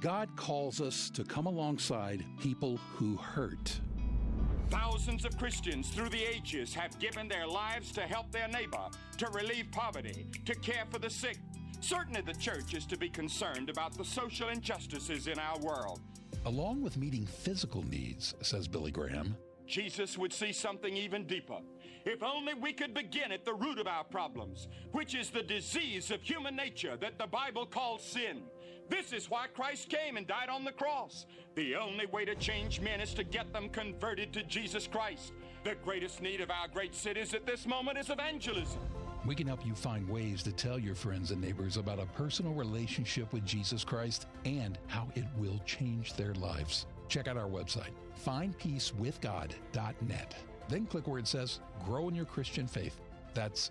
God calls us to come alongside people who hurt. Thousands of Christians through the ages have given their lives to help their neighbor, to relieve poverty, to care for the sick. Certainly the church is to be concerned about the social injustices in our world. Along with meeting physical needs, says Billy Graham, Jesus would see something even deeper. If only we could begin at the root of our problems, which is the disease of human nature that the Bible calls sin. This is why Christ came and died on the cross. The only way to change men is to get them converted to Jesus Christ. The greatest need of our great cities at this moment is evangelism. We can help you find ways to tell your friends and neighbors about a personal relationship with Jesus Christ and how it will change their lives. Check out our website, findpeacewithgod.net. Then click where it says Grow in Your Christian Faith. That's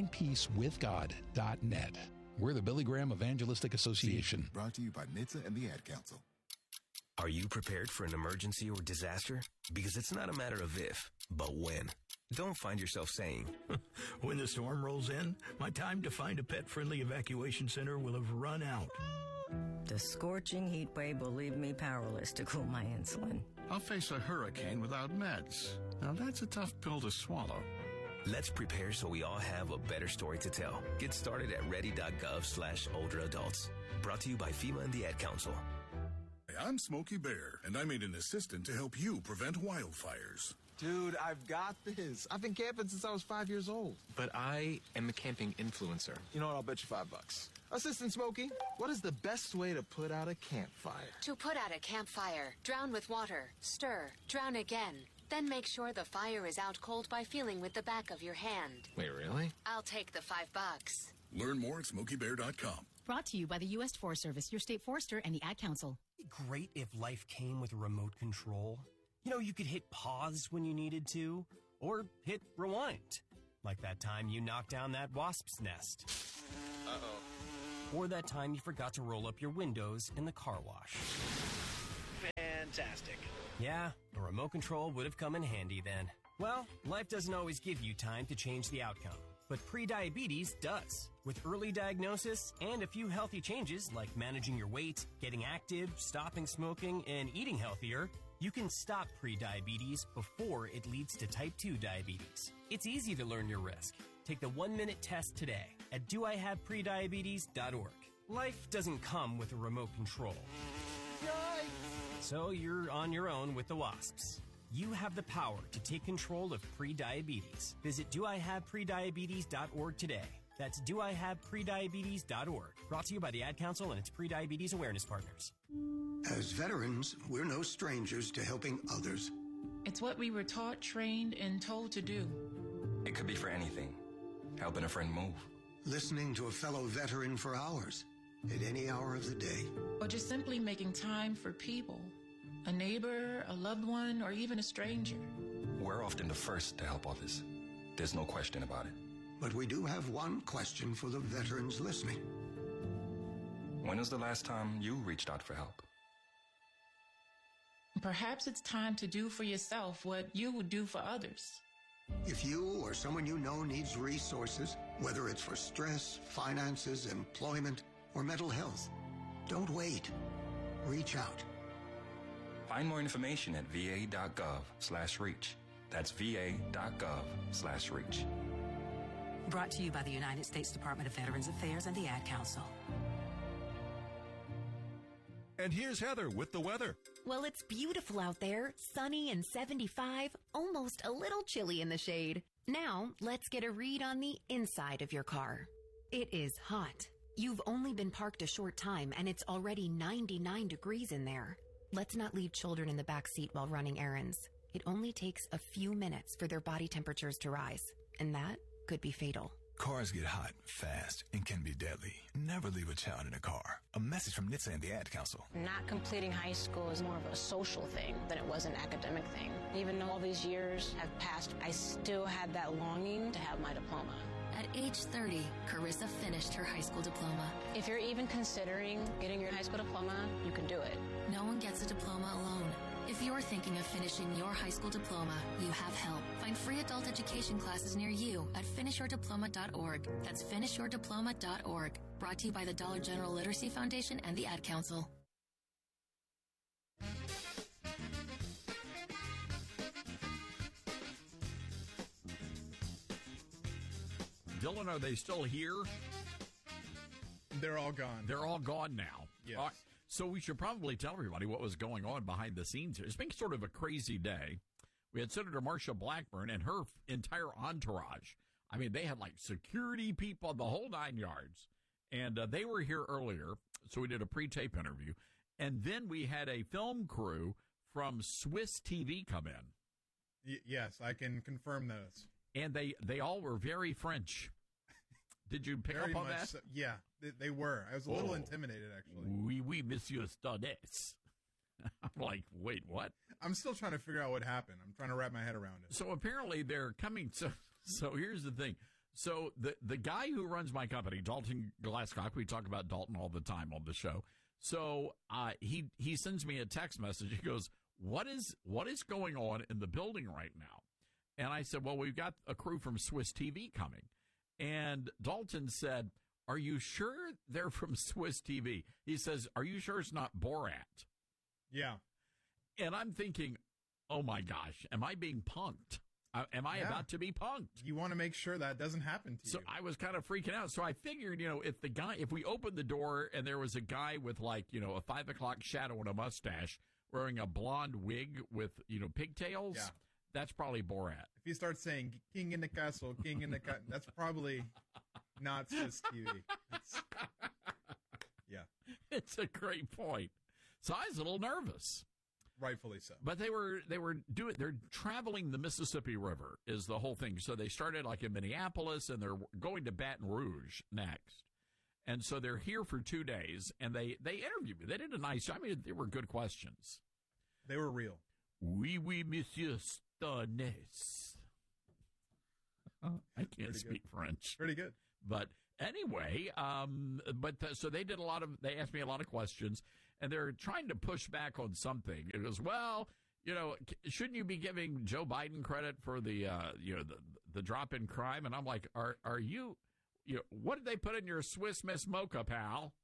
findpeacewithgod.net. We're the Billy Graham Evangelistic Association. Brought to you by NHTSA and the Ad Council. Are you prepared for an emergency or disaster? Because it's not a matter of if, but when. Don't find yourself saying, when the storm rolls in, my time to find a pet-friendly evacuation center will have run out. The scorching heat wave will leave me powerless to cool my insulin. I'll face a hurricane without meds. Now that's a tough pill to swallow. Let's prepare so we all have a better story to tell. Get started at ready.gov/older adults. Brought to you by FEMA and the Ad Council. I'm Smokey Bear, and I made an assistant to help you prevent wildfires. Dude, I've got this. I've been camping since I was 5 years old. But I am a camping influencer. You know what? I'll bet you $5. Assistant Smokey, what is the best way to put out a campfire? To put out a campfire, drown with water, stir, drown again. Then make sure the fire is out cold by feeling with the back of your hand. Wait, really? I'll take the $5. Learn more at SmokeyBear.com. Brought to you by the U.S. Forest Service, your state forester, and the Ad Council. It'd be great if life came with a remote control. You know, you could hit pause when you needed to, or hit rewind. Like that time you knocked down that wasp's nest. Uh-oh. Or that time you forgot to roll up your windows in the car wash. Fantastic. Yeah, a remote control would have come in handy then. Well, life doesn't always give you time to change the outcome, but prediabetes does. With early diagnosis and a few healthy changes like managing your weight, getting active, stopping smoking, and eating healthier, you can stop prediabetes before it leads to type 2 diabetes. It's easy to learn your risk. Take the 1-minute test today at doihaveprediabetes.org. Life doesn't come with a remote control. Yikes! So you're on your own with the wasps. You have the power to take control of prediabetes. Visit doihaveprediabetes.org today. That's doihaveprediabetes.org. Brought to you by the Ad Council and its Prediabetes Awareness Partners. As veterans, we're no strangers to helping others. It's what we were taught, trained, and told to do. It could be for anything. Helping a friend move. Listening to a fellow veteran for hours, at any hour of the day. Or just simply making time for people. A neighbor, a loved one, or even a stranger. We're often the first to help others. There's no question about it. But we do have one question for the veterans listening. When was the last time you reached out for help? Perhaps it's time to do for yourself what you would do for others. If you or someone you know needs resources, whether it's for stress, finances, employment, or mental health, don't wait. Reach out. Find more information at va.gov/reach. That's va.gov/reach. Brought to you by the United States Department of Veterans Affairs and the Ad Council. And here's Heather with the weather. Well, it's beautiful out there, sunny and 75, almost a little chilly in the shade. Now, let's get a read on the inside of your car. It is hot. You've only been parked a short time and it's already 99 degrees in there. Let's not leave children in the back seat while running errands. It only takes a few minutes for their body temperatures to rise, and that could be fatal. Cars get hot fast and can be deadly. Never leave a child in a car. A message from NHTSA and the Ad Council. Not completing high school is more of a social thing than it was an academic thing. Even though all these years have passed, I still had that longing to have my diploma. At age 30, Carissa finished her high school diploma. If you're even considering getting your high school diploma, you can do it. No one gets a diploma alone. If you're thinking of finishing your high school diploma, you have help. Find free adult education classes near you at finishyourdiploma.org. That's finishyourdiploma.org. Brought to you by the Dollar General Literacy Foundation and the Ad Council. Dylan, are they still here? They're all gone. They're all gone now. Yes. All right. So we should probably tell everybody what was going on behind the scenes here. It's been sort of a crazy day. We had Senator Marsha Blackburn and her entire entourage. I mean, they had like security people, the whole 9 yards. And they were here earlier, so we did a pre-tape interview. And then we had a film crew from Swiss TV come in. Yes, I can confirm those. And they all were very French. Did you pick up on that? So. Yeah, they were. I was a little intimidated, actually. Oui, Monsieur Stades. I'm like, wait, what? I'm still trying to figure out what happened. I'm trying to wrap my head around it. So apparently they're coming. So here's the thing. So the guy who runs my company, Dalton Glasscock, we talk about Dalton all the time on the show. So he sends me a text message. He goes, what is going on in the building right now? And I said, well, we've got a crew from Swiss TV coming. And Dalton said, are you sure they're from Swiss TV? He says, are you sure it's not Borat? Yeah. And I'm thinking, oh, my gosh, am I being punked? Am I about to be punked? You want to make sure that doesn't happen to you. So I was kind of freaking out. So I figured, if we opened the door and there was a guy with a 5 o'clock shadow and a mustache wearing a blonde wig with, pigtails, that's probably Borat. If you start saying king in the castle, king in the castle, that's probably not Swiss TV. It's a great point. So I was a little nervous. Rightfully so. But they're traveling the Mississippi River is the whole thing. So they started like in Minneapolis and they're going to Baton Rouge next. And so they're here for 2 days and they interviewed me. They did a nice job. I mean, they were good questions. They were real. Oui, Monsieur Stades. I can't speak French. Pretty good. But anyway, so they asked me a lot of questions. And they're trying to push back on something. It goes, well, shouldn't you be giving Joe Biden credit for the drop in crime? And I'm like, are you, what did they put in your Swiss Miss Mocha, pal?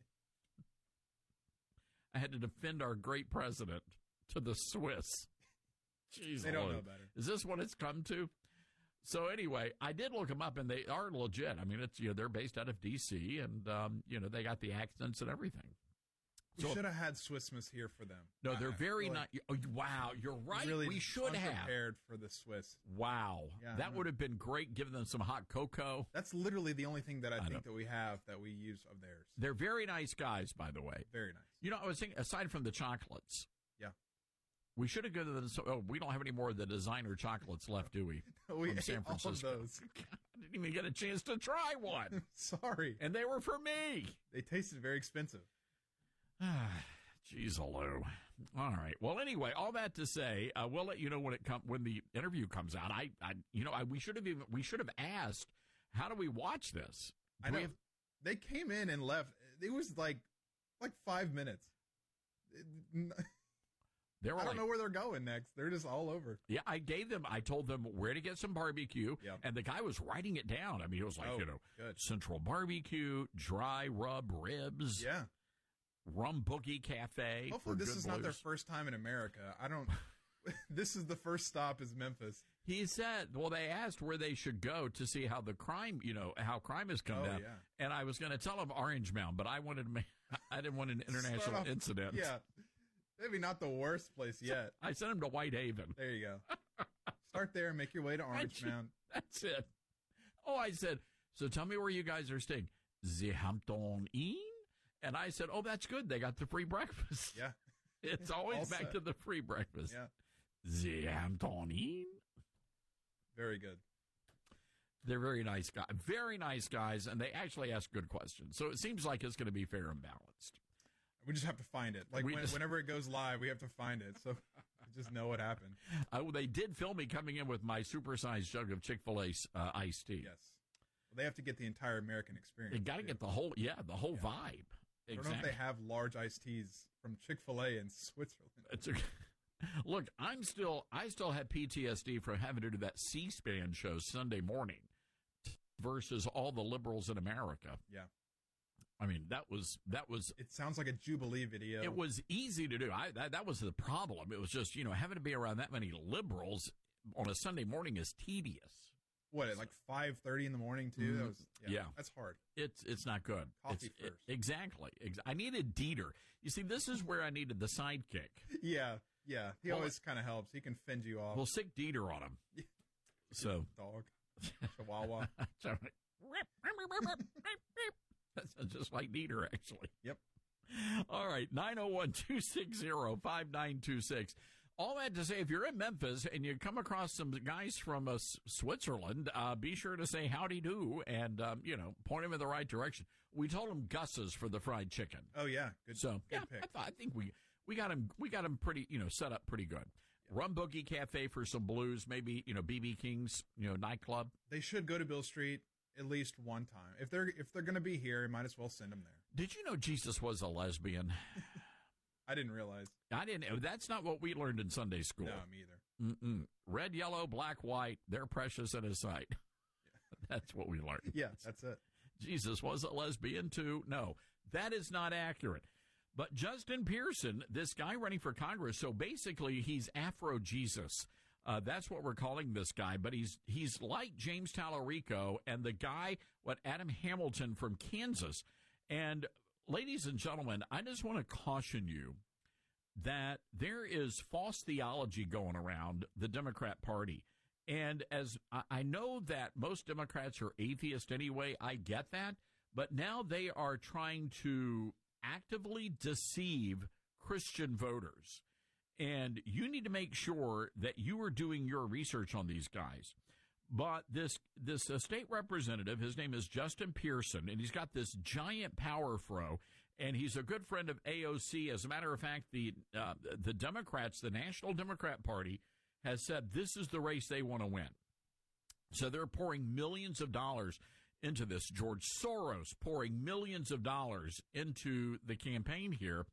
I had to defend our great president to the Swiss. Jeez, they don't know better. Is this what it's come to? So anyway, I did look them up, and they are legit. I mean, it's they're based out of D.C., and they got the accents and everything. We should have had Swiss Miss here for them. No, they're very nice. Oh, wow, you're right. Really we should have prepared for the Swiss. Wow, that would have been great. Giving them some hot cocoa. That's literally the only thing that I think that we have that we use of theirs. They're very nice guys, by the way. Very nice. I was thinking, aside from the chocolates, we should have given them. We don't have any more of the designer chocolates left, do we? We ate San Francisco. all of those. I didn't even get a chance to try one. Sorry, and they were for me. They tasted very expensive. Jeez, Lou. All right. Well, anyway, all that to say, we'll let you know when the interview comes out. We should have asked, how do we watch this? I know. They came in and left. It was like 5 minutes. I don't know where they're going next. They're just all over. Yeah, I told them where to get some barbecue, and the guy was writing it down. I mean, it was like, Central Barbecue, dry rub ribs. Yeah. Rum Boogie Cafe. Hopefully this is not their first time in America. This is the first stop is Memphis. He said, well, they asked where they should go to see how the crime, how crime has come down. Yeah. And I was going to tell them Orange Mound, but I didn't want an international incident. Yeah. Maybe not the worst place yet. I sent him to Whitehaven. There you go. Start there and make your way to Orange Mound. That's it. Oh, I said, so tell me where you guys are staying. The Hampton Inn? And I said, oh, that's good. They got the free breakfast. Yeah. It's always back to the free breakfast. Yeah. The Hampton Inn? Very good. They're very nice guys. Very nice guys, and they actually ask good questions. So it seems like it's going to be fair and balanced. We just have to find it. Whenever it goes live, we have to find it. So we just know what happened. They did film me coming in with my supersized jug of Chick-fil-A iced tea. Yes. Well, they have to get the entire American experience. They got to get the whole vibe. I don't know if they have large iced teas from Chick-fil-A in Switzerland. Look, I still have PTSD from having to do that C-SPAN show Sunday morning versus all the liberals in America. Yeah. I mean, that was. It sounds like a Jubilee video. It was easy to do. That was the problem. It was just, having to be around that many liberals on a Sunday morning is tedious. What, at like 5:30 in the morning too? That was, yeah, that's hard. It's not good. Coffee first. Exactly. I needed Dieter. You see, this is where I needed the sidekick. Yeah. He always kind of helps. He can fend you off. We'll sick Dieter on him. So dog, Chihuahua. That sounds just like Dieter, actually. Yep. All right, 901-260-5926. All that to say, if you're in Memphis and you come across some guys from Switzerland, be sure to say howdy do and, point them in the right direction. We told them Gus's for the fried chicken. Oh, yeah. Good. So, good yeah, pick. I think we got him pretty, set up pretty good. Yeah. Rum Boogie Cafe for some blues, maybe, BB King's, nightclub. They should go to Bill Street at least one time. If they're going to be here, might as well send them there. Did you know Jesus was a lesbian? I didn't realize. I didn't. That's not what we learned in Sunday school. No, me either. Red, yellow, black, white, they're precious in his sight. Yeah. That's what we learned. Yeah, that's it. Jesus was a lesbian, too. No, that is not accurate. But Justin Pearson, this guy running for Congress, so basically he's Afro-Jesus. That's what we're calling this guy. But he's like James Tallarico and the guy, Adam Hamilton from Kansas. And ladies and gentlemen, I just want to caution you that there is false theology going around the Democrat Party. And as I know that most Democrats are atheist anyway, I get that. But now they are trying to actively deceive Christian voters. And you need to make sure that you are doing your research on these guys. But this state representative, his name is Justin Pearson, and he's got this giant power fro, and he's a good friend of AOC. As a matter of fact, the Democrats, the National Democrat Party, has said this is the race they want to win. So they're pouring millions of dollars into this. George Soros pouring millions of dollars into the campaign here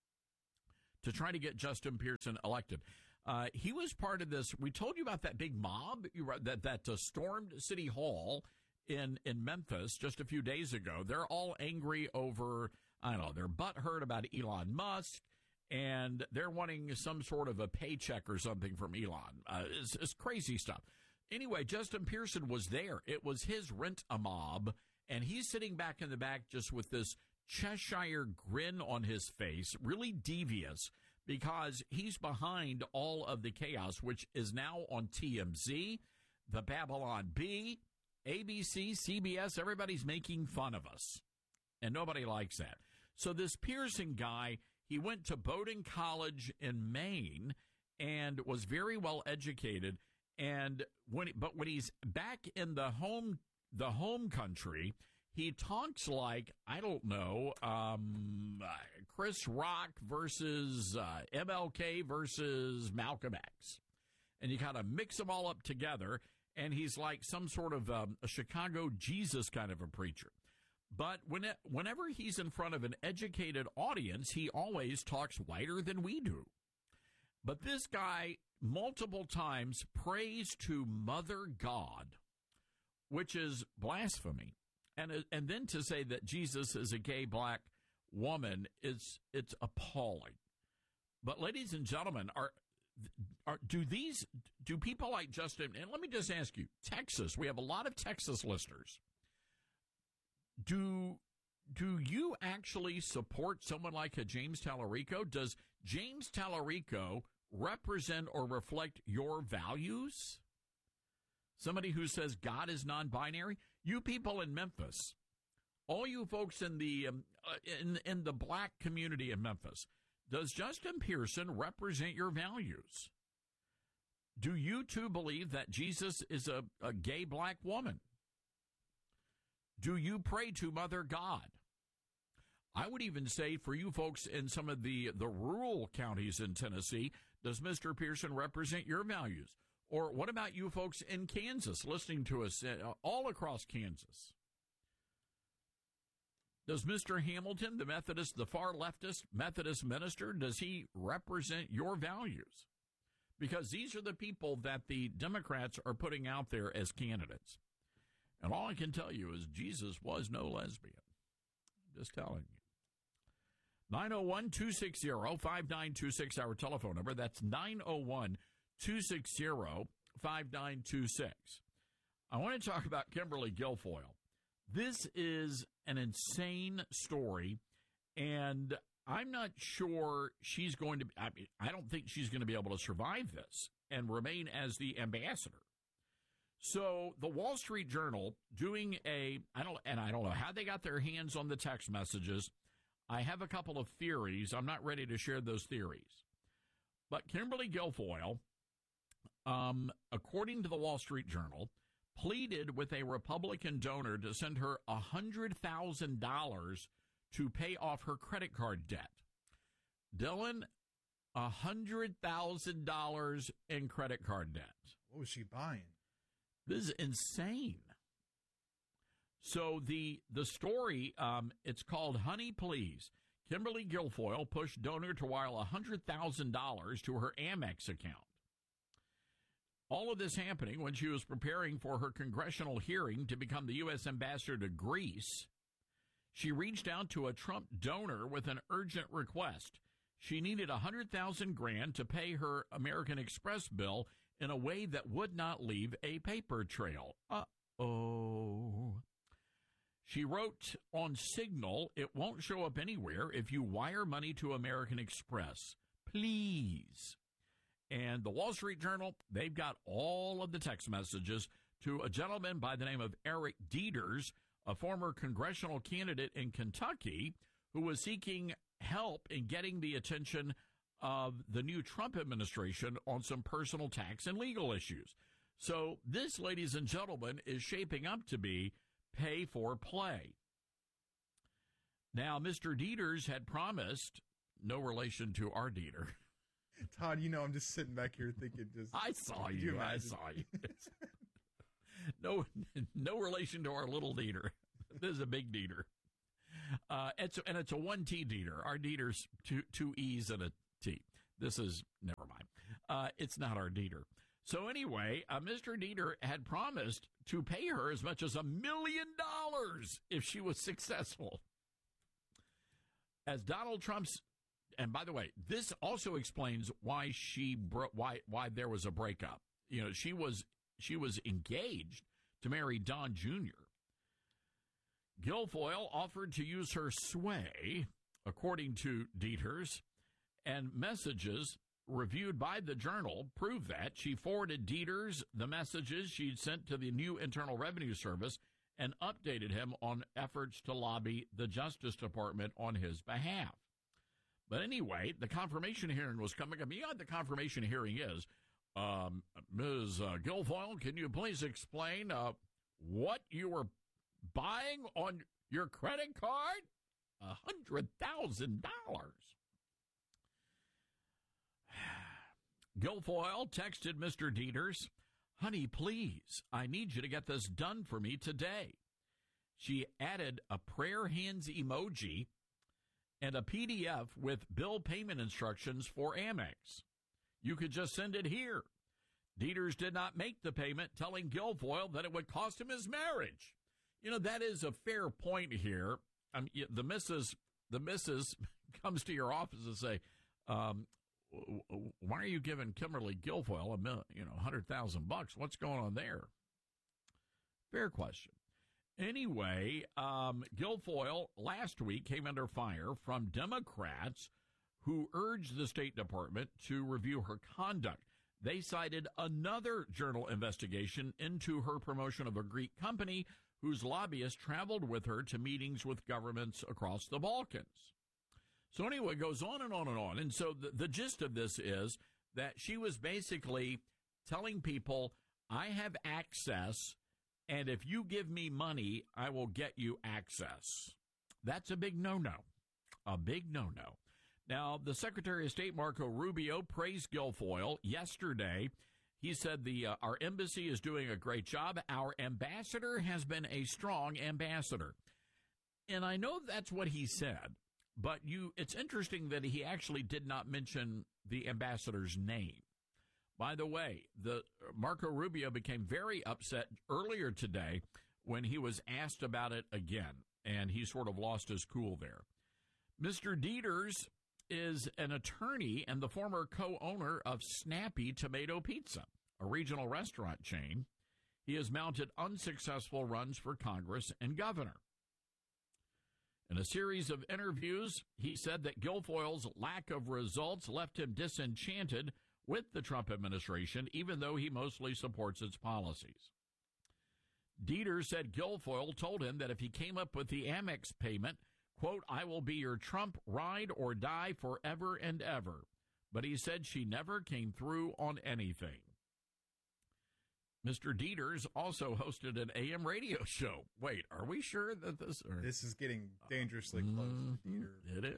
to try to get Justin Pearson elected. He was part of this. We told you about that big mob that stormed City Hall in Memphis just a few days ago. They're all angry over, they're butthurt about Elon Musk, and they're wanting some sort of a paycheck or something from Elon. It's crazy stuff. Anyway, Justin Pearson was there. It was his Rent-A-Mob, and he's sitting back in the back just with this Cheshire grin on his face, really devious, because he's behind all of the chaos, which is now on TMZ, the Babylon Bee, ABC, CBS. Everybody's making fun of us, and nobody likes that. So this Pearson guy, he went to Bowdoin College in Maine and was very well educated. And when he's back in the home country, he talks like, Chris Rock versus MLK versus Malcolm X. And you kind of mix them all up together, and he's like some sort of a Chicago Jesus kind of a preacher. But whenever he's in front of an educated audience, he always talks whiter than we do. But this guy multiple times prays to Mother God, which is blasphemy. And then to say that Jesus is a gay black woman, it's appalling. But ladies and gentlemen, do people like Justin, and let me just ask you, Texas, we have a lot of Texas listeners. Do you actually support someone like a James Tallarico? Does James Tallarico represent or reflect your values? Somebody who says God is non-binary? You people in Memphis, all you folks in the in the black community in Memphis, does Justin Pearson represent your values? Do you too believe that Jesus is a gay black woman? Do you pray to Mother God? I would even say for you folks in some of the rural counties in Tennessee, does Mr. Pearson represent your values? Or what about you folks in Kansas listening to us all across Kansas? Does Mr. Hamilton, the Methodist, the far leftist Methodist minister, does he represent your values? Because these are the people that the Democrats are putting out there as candidates. And all I can tell you is Jesus was no lesbian. I'm just telling you. 901-260-5926, our telephone number. That's 901-260-5926. I want to talk about Kimberly Guilfoyle. This is an insane story, and I'm not sure she's going to – I don't think she's going to be able to survive this and remain as the ambassador. So the Wall Street Journal doing I don't know how they got their hands on the text messages. I have a couple of theories. I'm not ready to share those theories. But Kimberly Guilfoyle, according to the Wall Street Journal, pleaded with a Republican donor to send her $100,000 to pay off her credit card debt. Dylan, $100,000 in credit card debt. What was she buying? This is insane. So the story, it's called Honey Please. Kimberly Guilfoyle pushed donor to wire $100,000 to her Amex account. All of this happening when she was preparing for her congressional hearing to become the U.S. ambassador to Greece. She reached out to a Trump donor with an urgent request. She needed $100,000 to pay her American Express bill in a way that would not leave a paper trail. Uh-oh. She wrote on Signal, it won't show up anywhere if you wire money to American Express. Please. And the Wall Street Journal, they've got all of the text messages to a gentleman by the name of Eric Dieters, a former congressional candidate in Kentucky, who was seeking help in getting the attention of the new Trump administration on some personal tax and legal issues. So this, ladies and gentlemen, is shaping up to be pay for play. Now, Mr. Dieters had promised, no relation to our Dieter. Todd, I'm just sitting back here thinking I saw you. No relation to our little Dieter. This is a big Dieter. It's a 1T Dieter. Our Dieter's two E's and a T. This is, never mind. It's not our Dieter. So anyway, Mr. Dieter had promised to pay her as much as $1 million if she was successful. As Donald Trump's, and by the way, this also explains why why there was a breakup. She was engaged to marry Don Jr. Guilfoyle offered to use her sway, according to Dieters, and messages reviewed by the Journal prove that. She forwarded Dieters the messages she'd sent to the new Internal Revenue Service and updated him on efforts to lobby the Justice Department on his behalf. But anyway, the confirmation hearing was coming up. You know what the confirmation hearing is? Ms. Guilfoyle, can you please explain what you were buying on your credit card? $100,000. Guilfoyle texted Mr. Dieters, honey, please, I need you to get this done for me today. She added a prayer hands emoji and a PDF with bill payment instructions for Amex. You could just send it here. Dieters did not make the payment, telling Guilfoyle that it would cost him his marriage. That is a fair point here. The missus comes to your office and say, why are you giving Kimberly Guilfoyle $100,000? What's going on there? Fair question. Anyway, Guilfoyle last week came under fire from Democrats who urged the State Department to review her conduct. They cited another Journal investigation into her promotion of a Greek company whose lobbyists traveled with her to meetings with governments across the Balkans. So anyway, it goes on and on and on. And so the gist of this is that she was basically telling people, I have access, and if you give me money, I will get you access. That's a big no-no. A big no-no. Now, the Secretary of State, Marco Rubio, praised Guilfoyle yesterday. He said our embassy is doing a great job. Our ambassador has been a strong ambassador. And I know that's what he said, but it's interesting that he actually did not mention the ambassador's name. By the way, Marco Rubio became very upset earlier today when he was asked about it again, and he sort of lost his cool there. Mr. Dieters is an attorney and the former co-owner of Snappy Tomato Pizza, a regional restaurant chain. he has mounted unsuccessful runs for Congress and governor. In a series of interviews, he said that Guilfoyle's lack of results left him disenchanted with the Trump administration, even though he mostly supports its policies. Dieter said Guilfoyle told him that if he came up with the Amex payment, quote, I will be your Trump ride or die forever and ever. But he said she never came through on anything. Mr. Dieters also hosted an AM radio show. Wait, are we sure that this... This is getting dangerously close to Dieter. It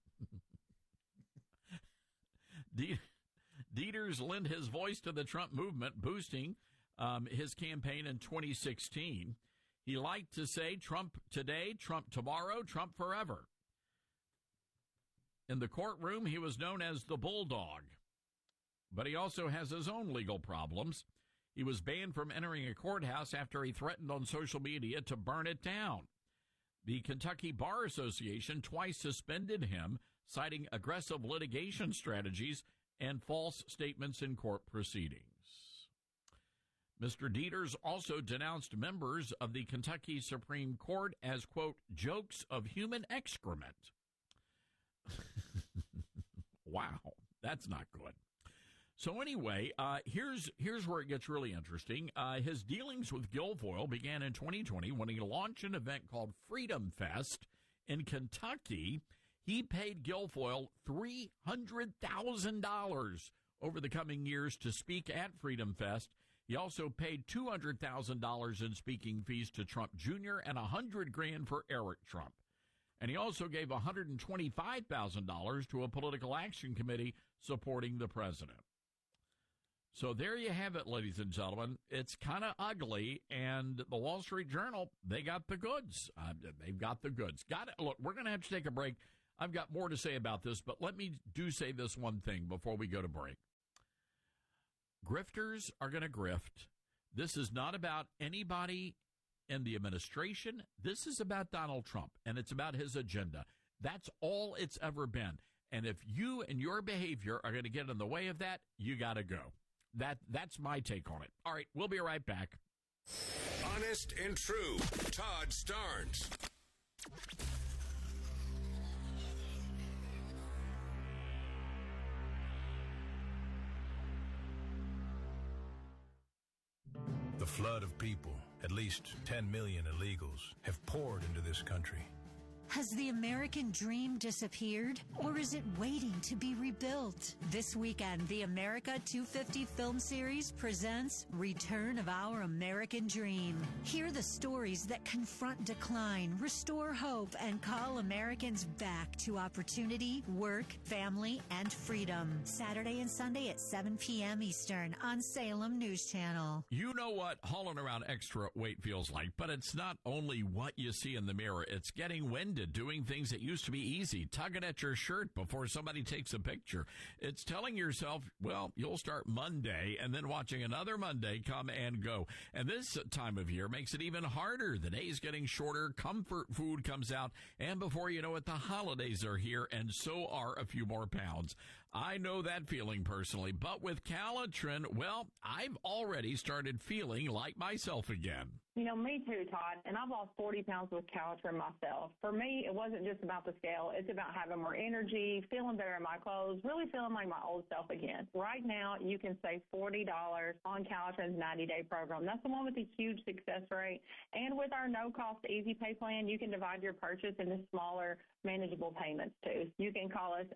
is. Dieters lent his voice to the Trump movement, boosting his campaign in 2016. He liked to say Trump today, Trump tomorrow, Trump forever. In the courtroom, he was known as the Bulldog. But he also has his own legal problems. He was banned from entering a courthouse after he threatened on social media to burn it down. The Kentucky Bar Association twice suspended him, citing aggressive litigation strategies and false statements in court proceedings. Mr. Dieters also denounced members of the Kentucky Supreme Court as, quote, jokes of human excrement. Wow, that's not good. So anyway, here's where it gets really interesting. His dealings with Guilfoyle began in 2020 when he launched an event called Freedom Fest in Kentucky. He paid Guilfoyle $300,000 over the coming years to speak at Freedom Fest. He also paid $200,000 in speaking fees to Trump Jr. and $100,000 for Eric Trump. And he also gave $125,000 to a political action committee supporting the president. So there you have it, ladies and gentlemen. It's kind of ugly, and the Wall Street Journal, they got the goods. They've got the goods. Got it. Look, we're going to have to take a break. I've got more to say about this, but let me say this one thing before we go to break. Grifters are going to grift. This is not about anybody in the administration. This is about Donald Trump, and it's about his agenda. That's all it's ever been. And if you and your behavior are going to get in the way of that, you got to go. That's my take on it. All right, we'll be right back. Honest and True, Todd Starnes. The flood of people, at least 10 million illegals, have poured into this country. Has the American dream disappeared, or is it waiting to be rebuilt? This weekend, the America 250 film series presents Return of Our American Dream. Hear the stories that confront decline, restore hope, and call Americans back to opportunity, work, family, and freedom. Saturday and Sunday at 7 p.m. Eastern on Salem News Channel. You know what hauling around extra weight feels like, but it's not only what you see in the mirror. It's getting winded, doing things that used to be easy, tugging at your shirt before somebody takes a picture. It's telling yourself, well, you'll start Monday and then watching another Monday come and go. And this time of year makes it even harder. The day's getting shorter, comfort food comes out, and before you know it, the holidays are here, and so are a few more pounds. I know that feeling personally, but with Calitrin, well, I've already started feeling like myself again. You know, me too, Todd, and I've lost 40 pounds with Calitrin myself. For me, it wasn't just about the scale. It's about having more energy, feeling better in my clothes, really feeling like my old self again. Right now, you can save $40 on Calitrin's 90-day program. That's the one with the huge success rate. And with our no-cost Easy Pay plan, you can divide your purchase into smaller, manageable payments, too. You can call us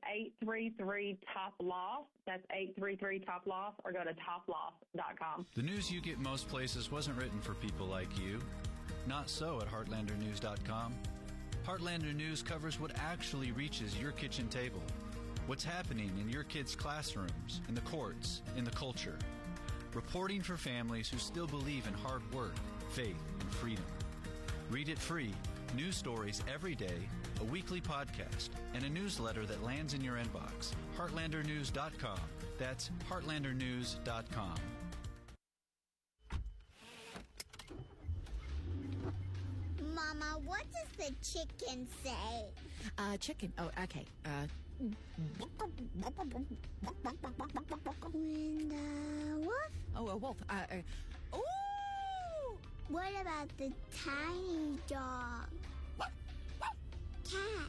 833-TOP-LOSS. That's 833-TOP-LOSS, or go to toploss.com. The news you get most places wasn't written for people like you. Not so at heartlandernews.com. Heartlander News covers what actually reaches your kitchen table. What's happening in your kids' classrooms, in the courts, in the culture. Reporting for families who still believe in hard work, faith, and freedom. Read it free. News stories every day, a weekly podcast, and a newsletter that lands in your inbox. Heartlandernews.com. That's heartlandernews.com. Mama, what does the chicken say? Chicken. Oh, okay. When the wolf? Oh, a wolf. Ooh! What about the tiny dog? Cat.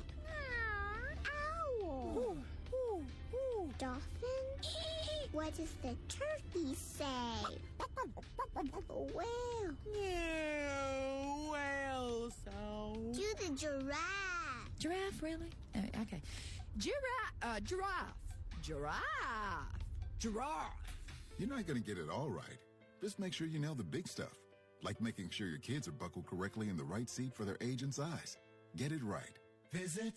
Owl. Dolphin. What does the turkey say? Whale. Yeah, whale sound. Do the giraffe. Giraffe, really? Okay. Giraffe. You're not going to get it all right. Just make sure you nail the big stuff, like making sure your kids are buckled correctly in the right seat for their age and size. Get it right. Visit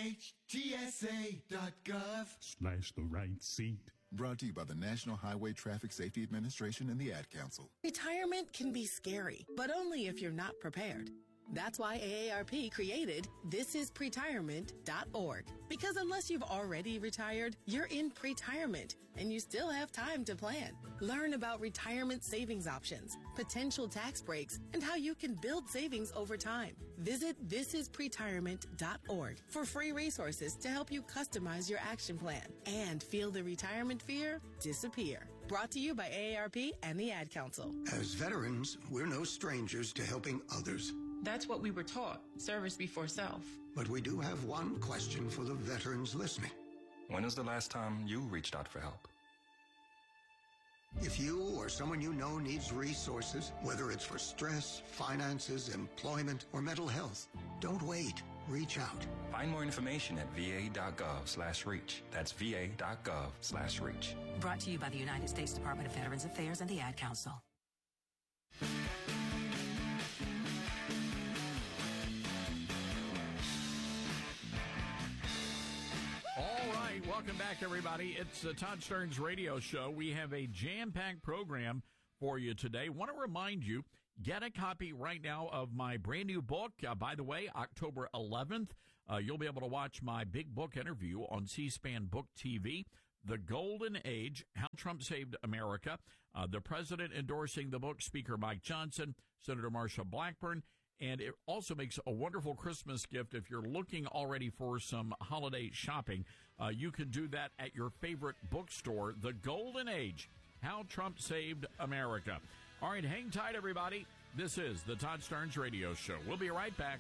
NHTSA.gov/the right seat. Brought to you by the National Highway Traffic Safety Administration and the Ad Council. Retirement can be scary, but only if you're not prepared. That's why AARP created thisispretirement.org. Because unless you've already retired, you're in pretirement, and you still have time to plan. Learn about retirement savings options, potential tax breaks, and how you can build savings over time. Visit thisispretirement.org for free resources to help you customize your action plan and feel the retirement fear disappear. Brought to you by AARP and the Ad Council. As veterans, we're no strangers to helping others. That's what we were taught, service before self. But we do have one question for the veterans listening. When was the last time you reached out for help? If you or someone you know needs resources, whether it's for stress, finances, employment, or mental health, don't wait. Reach out. Find more information at va.gov/reach. That's va.gov/reach. Brought to you by the United States Department of Veterans Affairs and the Ad Council. Welcome back, everybody. It's the Todd Starnes Radio Show. We have a jam-packed program for you today. Want to remind you, get a copy right now of my brand new book. By the way, October 11th, you'll be able to watch my big book interview on C-SPAN Book TV, The Golden Age, How Trump Saved America. The president endorsing the book, Speaker Mike Johnson, Senator Marsha Blackburn. And it also makes a wonderful Christmas gift if you're looking already for some holiday shopping. You can do that at your favorite bookstore, The Golden Age, How Trump Saved America. All right, hang tight, everybody. This is the Todd Starnes Radio Show. We'll be right back.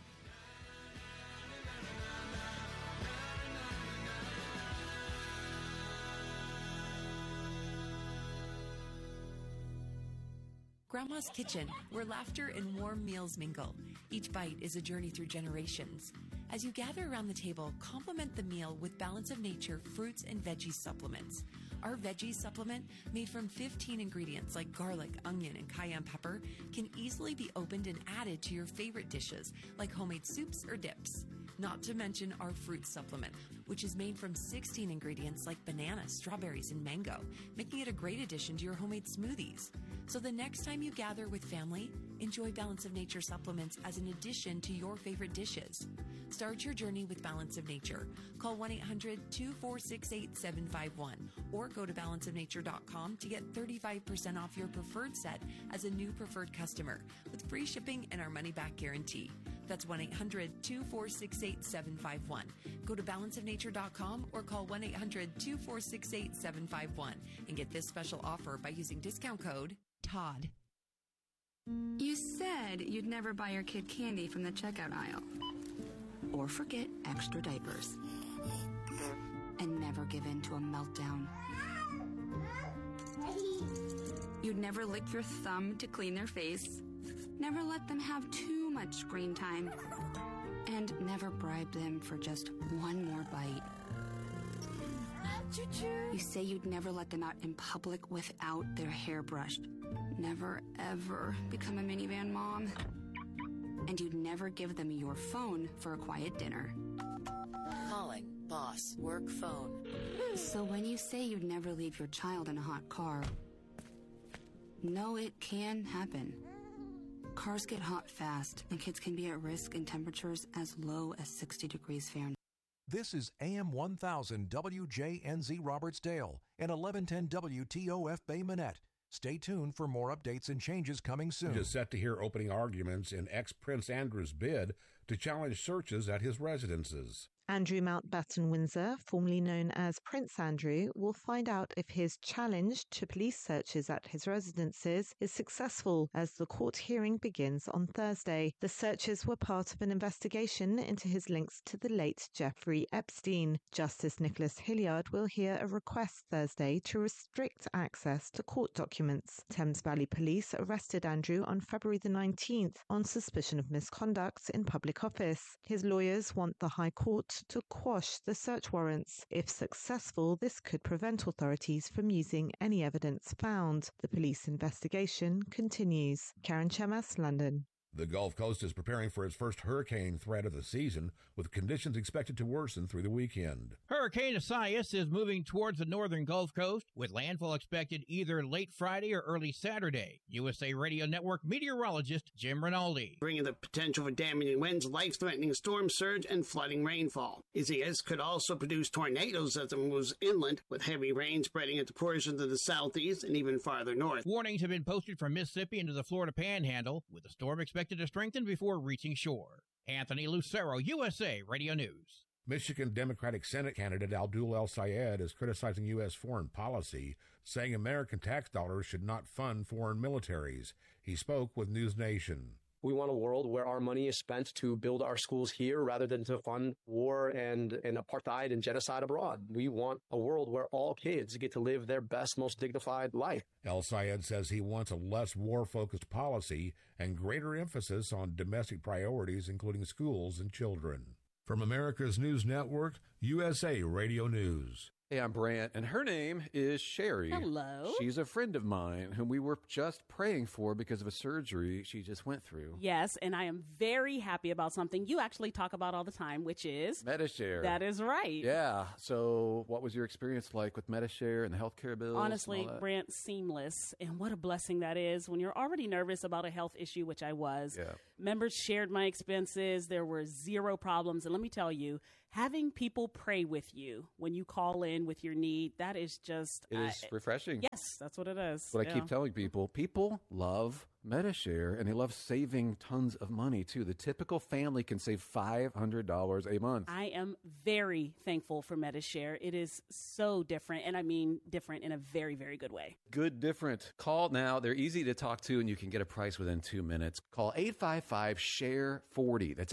Grandma's Kitchen, where laughter and warm meals mingle. Each bite is a journey through generations. As you gather around the table, complement the meal with Balance of Nature fruits and veggie supplements. Our veggie supplement, made from 15 ingredients like garlic, onion, and cayenne pepper, can easily be opened and added to your favorite dishes like homemade soups or dips. Not to mention our fruit supplement, which is made from 16 ingredients like bananas, strawberries, and mango, making it a great addition to your homemade smoothies. So the next time you gather with family, enjoy Balance of Nature supplements as an addition to your favorite dishes. Start your journey with Balance of Nature. Call 1-800-246-8751 or go to balanceofnature.com to get 35% off your preferred set as a new preferred customer with free shipping and our money-back guarantee. That's 1-800-246-8751. Go to balanceofnature.com or call 1-800-246-8751 and get this special offer by using discount code TODD. You said you'd never buy your kid candy from the checkout aisle. Or forget extra diapers. And never give in to a meltdown. You'd never lick your thumb to clean their face. Never let them have too much screen time. And never bribe them for just one more bite. You say you'd never let them out in public without their hair brushed. Never, ever become a minivan mom. And you'd never give them your phone for a quiet dinner. Calling, boss, work phone. So when you say you'd never leave your child in a hot car, no, it can happen. Cars get hot fast, and kids can be at risk in temperatures as low as 60 degrees Fahrenheit. This is AM 1000 WJNZ Robertsdale and 1110 WTOF Bay Minette. Stay tuned for more updates and changes coming soon. Is set to hear opening arguments in ex-Prince Andrew's bid to challenge searches at his residences. Andrew Mountbatten Windsor, formerly known as Prince Andrew, will find out if his challenge to police searches at his residences is successful as the court hearing begins on Thursday. The searches were part of an investigation into his links to the late Jeffrey Epstein. Justice Nicholas Hilliard will hear a request Thursday to restrict access to court documents. Thames Valley Police arrested Andrew on February the 19th on suspicion of misconduct in public office. His lawyers want the High Court to quash the search warrants. If successful, this could prevent authorities from using any evidence found. The police investigation continues. Karen Chemas, London. The Gulf Coast is preparing for its first hurricane threat of the season, with conditions expected to worsen through the weekend. Hurricane Isaias is moving towards the northern Gulf Coast, with landfall expected either late Friday or early Saturday. USA Radio Network meteorologist Jim Rinaldi. Bringing the potential for damaging winds, life-threatening storm surge, and flooding rainfall. Isaias could also produce tornadoes as it moves inland, with heavy rain spreading into portions of the southeast and even farther north. Warnings have been posted from Mississippi into the Florida Panhandle, with the storm expected to strengthen before reaching shore. Anthony Lucero, USA Radio News. Michigan Democratic Senate candidate Abdul El-Sayed is criticizing U.S. foreign policy, saying American tax dollars should not fund foreign militaries. He spoke with News Nation. We want a world where our money is spent to build our schools here rather than to fund war and apartheid and genocide abroad. We want a world where all kids get to live their best, most dignified life. El-Sayed says he wants a less war-focused policy and greater emphasis on domestic priorities, including schools and children. From America's News Network, USA Radio News. Hey, I'm Brant, and her name is Sherry. Hello. She's a friend of mine whom we were just praying for because of a surgery she just went through. Yes, and I am very happy about something you actually talk about all the time, which is Medi-Share. That is right. Yeah. So what was your experience like with Medi-Share and the healthcare bills? Honestly, Brant, seamless. And what a blessing that is when you're already nervous about a health issue, which I was. Yeah. Members shared my expenses. There were zero problems. And let me tell you, having people pray with you when you call in with your need, that is just... It is refreshing. Yes, that's what it is. What I keep telling people love Medi-Share, and they love saving tons of money, too. The typical family can save $500 a month. I am very thankful for Medi-Share. It is so different, and I mean different in a very, very good way. Good different. Call now. They're easy to talk to, and you can get a price within 2 minutes. Call 855-SHARE-40. That's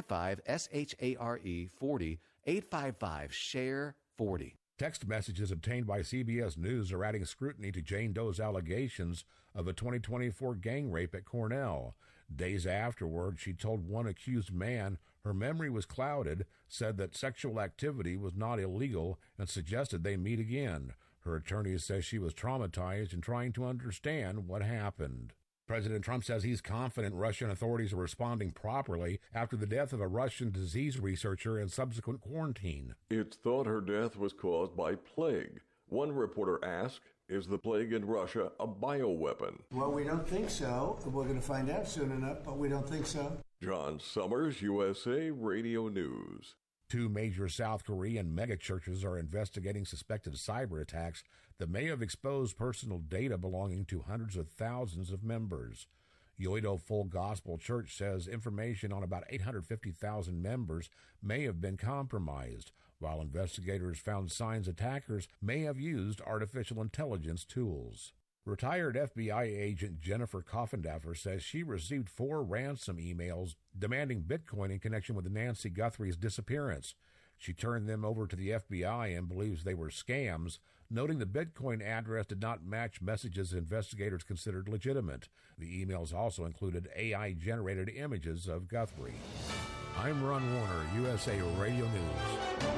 855-SHARE-40. 855-SHARE-40. Text messages obtained by CBS News are adding scrutiny to Jane Doe's allegations of a 2024 gang rape at Cornell. Days afterward, she told one accused man her memory was clouded, said that sexual activity was not illegal, and suggested they meet again. Her attorney says she was traumatized and trying to understand what happened. President Trump says he's confident Russian authorities are responding properly after the death of a Russian disease researcher and subsequent quarantine. It's thought her death was caused by plague. One reporter asked, is the plague in Russia a bioweapon? Well, we don't think so. We're going to find out soon enough, but we don't think so. John Summers, USA Radio News. 2 major South Korean megachurches are investigating suspected cyber attacks that may have exposed personal data belonging to hundreds of thousands of members. Yoido Full Gospel Church says information on about 850,000 members may have been compromised, while investigators found signs attackers may have used artificial intelligence tools. Retired FBI agent Jennifer Coffendaffer says she received 4 ransom emails demanding Bitcoin in connection with Nancy Guthrie's disappearance. She turned them over to the FBI and believes they were scams, noting the Bitcoin address did not match messages investigators considered legitimate. The emails also included AI-generated images of Guthrie. I'm Ron Warner, USA Radio News.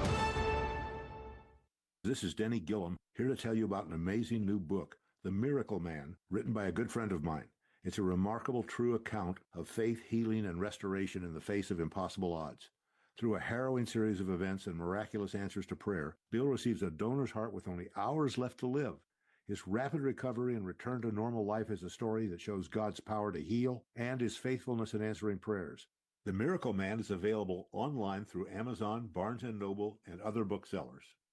This is Denny Gillum, here to tell you about an amazing new book, The Miracle Man, written by a good friend of mine. It's a remarkable, true account of faith, healing, and restoration in the face of impossible odds. Through a harrowing series of events and miraculous answers to prayer, Bill receives a donor's heart with only hours left to live. His rapid recovery and return to normal life is a story that shows God's power to heal and his faithfulness in answering prayers. The Miracle Man is available online through Amazon, Barnes & Noble, and other booksellers.